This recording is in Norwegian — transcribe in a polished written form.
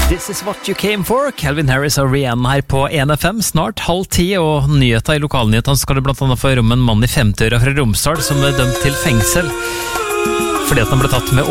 This is what you came for. Calvin Harris og Rihanna her på 1FM. Snart 9:30, og nyheter i lokalnyhetene skal det blant annet få rom en mann i 50-åra fra Romsdal som er dømt til fengsel fordi at han ble tatt med